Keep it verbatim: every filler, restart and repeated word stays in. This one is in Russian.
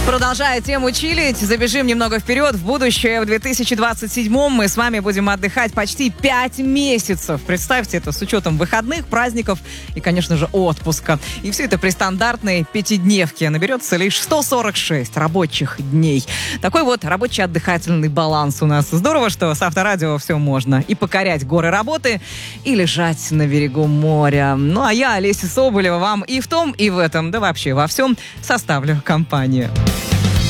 Продолжая тему чилить, забежим немного вперед в будущее. В две тысячи двадцать седьмом мы с вами будем отдыхать почти пять месяцев. Представьте это с учетом выходных, праздников и, конечно же, отпуска. И все это при стандартной пятидневке. Наберется лишь сто сорок шесть рабочих дней. Такой вот рабочий отдыхательный баланс у нас. Здорово, что с Авторадио все можно. И покорять горы работы, и лежать на берегу моря. Ну, а я, Олеся Соболева, вам и в том, и в этом, да вообще во всем составлю компанию.